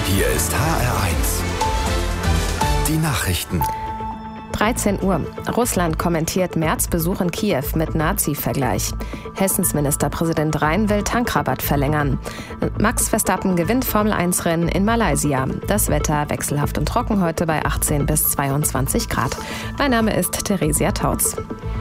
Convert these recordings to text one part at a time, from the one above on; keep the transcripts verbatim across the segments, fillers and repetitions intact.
Hier ist H R eins. Die Nachrichten. dreizehn Uhr. Russland kommentiert Merz-Besuch in Kiew mit Nazi-Vergleich. Hessens Ministerpräsident Rhein will Tankrabatt verlängern. Max Verstappen gewinnt Formel eins Rennen in Malaysia. Das Wetter wechselhaft und trocken heute bei achtzehn bis zweiundzwanzig Grad. Mein Name ist Theresia Tautz.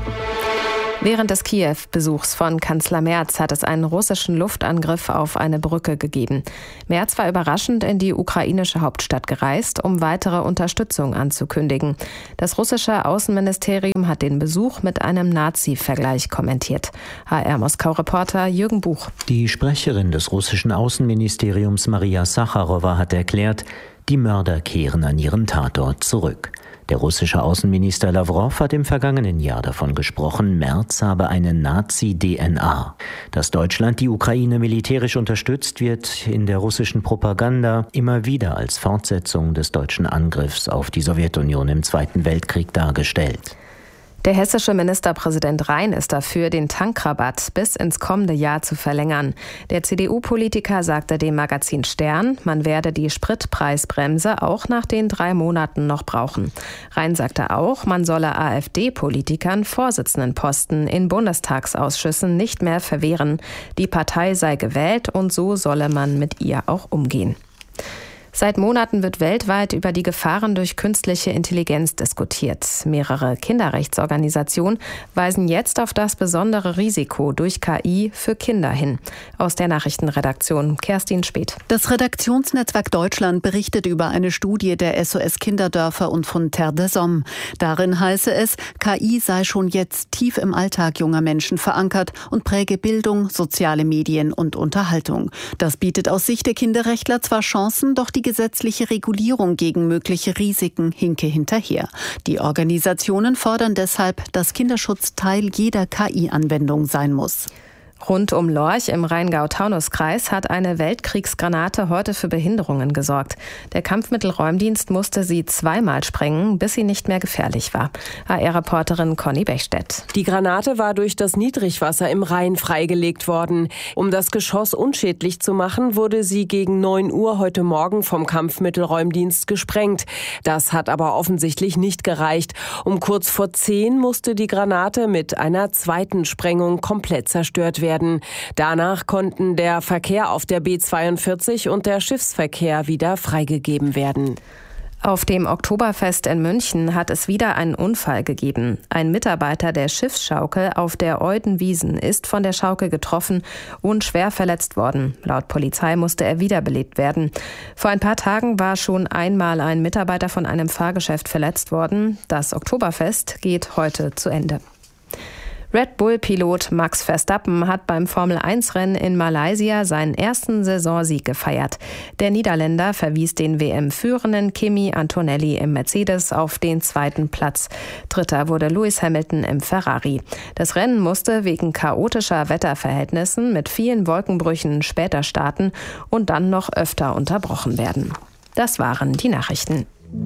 Während des Kiew-Besuchs von Kanzler Merz hat es einen russischen Luftangriff auf eine Brücke gegeben. Merz war überraschend in die ukrainische Hauptstadt gereist, um weitere Unterstützung anzukündigen. Das russische Außenministerium hat den Besuch mit einem Nazi-Vergleich kommentiert. H R-Moskau-Reporter Jürgen Buch. Die Sprecherin des russischen Außenministeriums Maria Sacharowa hat erklärt, die Mörder kehren an ihren Tatort zurück. Der russische Außenminister Lawrow hat im vergangenen Jahr davon gesprochen, Merz habe eine Nazi-D N A. Dass Deutschland die Ukraine militärisch unterstützt, wird in der russischen Propaganda immer wieder als Fortsetzung des deutschen Angriffs auf die Sowjetunion im Zweiten Weltkrieg dargestellt. Der hessische Ministerpräsident Rhein ist dafür, den Tankrabatt bis ins kommende Jahr zu verlängern. Der C D U-Politiker sagte dem Magazin Stern, man werde die Spritpreisbremse auch nach den drei Monaten noch brauchen. Rhein sagte auch, man solle AfD-Politikern Vorsitzendenposten in Bundestagsausschüssen nicht mehr verwehren. Die Partei sei gewählt und so solle man mit ihr auch umgehen. Seit Monaten wird weltweit über die Gefahren durch künstliche Intelligenz diskutiert. Mehrere Kinderrechtsorganisationen weisen jetzt auf das besondere Risiko durch K I für Kinder hin. Aus der Nachrichtenredaktion Kerstin Speth. Das Redaktionsnetzwerk Deutschland berichtet über eine Studie der S O S Kinderdörfer und von Terre des Hommes. Darin heiße es, K I sei schon jetzt tief im Alltag junger Menschen verankert und präge Bildung, soziale Medien und Unterhaltung. Das bietet aus Sicht der Kinderrechtler zwar Chancen, doch die gesetzliche Regulierung gegen mögliche Risiken hinke hinterher. Die Organisationen fordern deshalb, dass Kinderschutz Teil jeder K I-Anwendung sein muss. Rund um Lorch im Rheingau-Taunus-Kreis hat eine Weltkriegsgranate heute für Behinderungen gesorgt. Der Kampfmittelräumdienst musste sie zweimal sprengen, bis sie nicht mehr gefährlich war. H R-Reporterin Conny Bechstedt. Die Granate war durch das Niedrigwasser im Rhein freigelegt worden. Um das Geschoss unschädlich zu machen, wurde sie gegen neun Uhr heute Morgen vom Kampfmittelräumdienst gesprengt. Das hat aber offensichtlich nicht gereicht. Um kurz vor zehn musste die Granate mit einer zweiten Sprengung komplett zerstört werden. Werden. Danach konnten der Verkehr auf der B zweiundvierzig und der Schiffsverkehr wieder freigegeben werden. Auf dem Oktoberfest in München hat es wieder einen Unfall gegeben. Ein Mitarbeiter der Schiffsschaukel auf der Eudenwiesen ist von der Schaukel getroffen und schwer verletzt worden. Laut Polizei musste er wiederbelebt werden. Vor ein paar Tagen war schon einmal ein Mitarbeiter von einem Fahrgeschäft verletzt worden. Das Oktoberfest geht heute zu Ende. Red Bull-Pilot Max Verstappen hat beim Formel eins Rennen in Malaysia seinen ersten Saisonsieg gefeiert. Der Niederländer verwies den W M-Führenden Kimi Antonelli im Mercedes auf den zweiten Platz. Dritter wurde Lewis Hamilton im Ferrari. Das Rennen musste wegen chaotischer Wetterverhältnissen mit vielen Wolkenbrüchen später starten und dann noch öfter unterbrochen werden. Das waren die Nachrichten.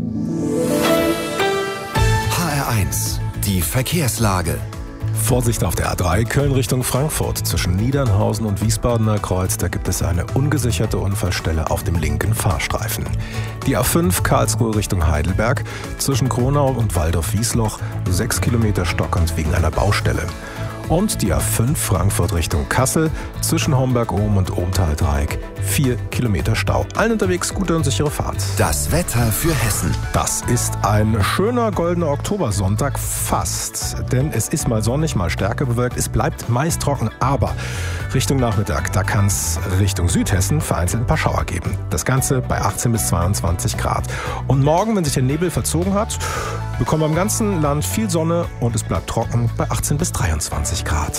H R eins, die Verkehrslage. Vorsicht auf der A drei Köln Richtung Frankfurt. Zwischen Niedernhausen und Wiesbadener Kreuz, da gibt es eine ungesicherte Unfallstelle auf dem linken Fahrstreifen. Die A fünf Karlsruhe Richtung Heidelberg. Zwischen Kronau und Waldorf-Wiesloch sechs Kilometer stockend wegen einer Baustelle. Und die A fünf Frankfurt Richtung Kassel. Zwischen Homberg-Ohm und Ohmtal-Dreieck vier Kilometer Stau. Allen unterwegs gute und sichere Fahrt. Das Wetter für Hessen. Das ist ein schöner goldener Oktobersonntag, fast. Denn es ist mal sonnig, mal stärker bewölkt. Es bleibt meist trocken, aber Richtung Nachmittag, da kann es Richtung Südhessen vereinzelt ein paar Schauer geben. Das Ganze bei achtzehn bis zweiundzwanzig Grad. Und morgen, wenn sich der Nebel verzogen hat, bekommen wir im ganzen Land viel Sonne und es bleibt trocken bei achtzehn bis dreiundzwanzig Grad.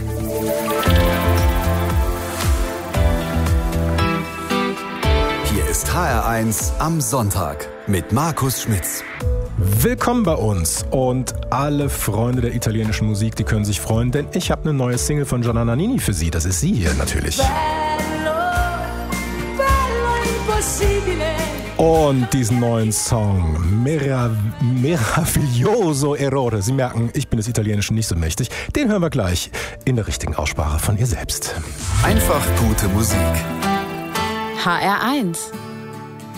Hier ist H R eins am Sonntag mit Markus Schmitz. Willkommen bei uns und alle Freunde der italienischen Musik, die können sich freuen, denn ich habe eine neue Single von Gianna Nannini für Sie. Das ist sie hier natürlich. Bello, bello impossibile. Und diesen neuen Song, Merav- Meraviglioso Errore. Sie merken, ich bin des Italienischen nicht so mächtig. Den hören wir gleich in der richtigen Aussprache von ihr selbst. Einfach gute Musik. H R eins